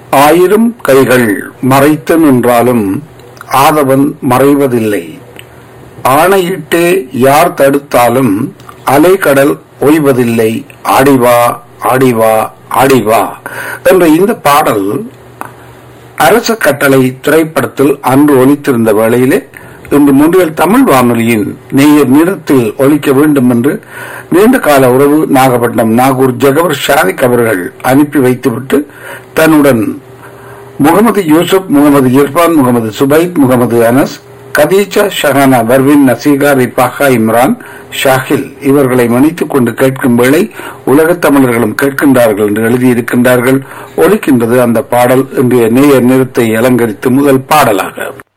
ஆயிரம் கைகள் மறைத்து நின்றாலும் ஆதவன் மறைவதில்லை. ஆணையிட்டே யார் தடுத்தாலும் அலைக்கடல் ஓய்வதில்லை. ஆடிவா ஆடிவா ஆடிவா என்ற இந்த பாடல் அரச கட்டளை திரைப்படத்தில் அன்று ஒலித்திருந்த வேளையிலே இன்று முன்றியல் தமிழ் வானொலியின் நேயர் நிறத்தில் ஒலிக்க வேண்டும் என்று நீண்ட கால உறவு நாகப்பட்டினம் நாகூர் ஜகவர் ஷாதிக் அவர்கள் அனுப்பி வைத்துவிட்டு தன்னுடன் முகமது யூசுப், முகமது இர்பான், முகமது சுபைத், முகமது அனஸ், கதீஜா, ஷஹானா, பர்வின், நசீகா, ரிபாகா, இம்ரான், ஷாஹில் இவர்களை மன்னித்துக் கொண்டு கேட்கும் வேளை உலகத் தமிழர்களும் கேட்கின்றார்கள் என்று எழுதியிருக்கின்றார்கள். ஒலிக்கின்றது அந்த பாடல் இன்றைய நேயர் நிறத்தை அலங்கரித்து முதல் பாடலாக.